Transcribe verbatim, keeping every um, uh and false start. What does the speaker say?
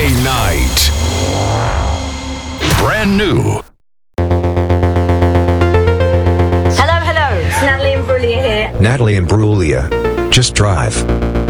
Friday night. Brand new. Hello, hello. It's Natalie Imbruglia here. Natalie Imbruglia. Just drive.